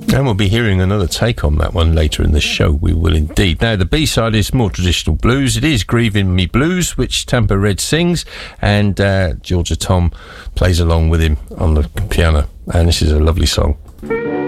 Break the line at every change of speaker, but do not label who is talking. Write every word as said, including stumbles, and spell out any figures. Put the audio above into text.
And we'll be hearing another take on that one later in the show. We will indeed. Now, the B-side is more traditional blues. It is Grieving Me Blues, which Tampa Red sings, and uh, Georgia Tom plays along with him on the piano. And this is a lovely song.